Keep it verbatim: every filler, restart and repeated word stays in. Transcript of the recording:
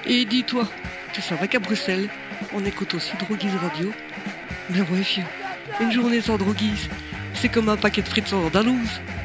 Et dis-toi, tu savais qu'à Bruxelles, on écoute aussi Droguise Radio? Mais ouais, fieu, une journée sans Droguise, c'est comme un paquet de frites sans andalouse.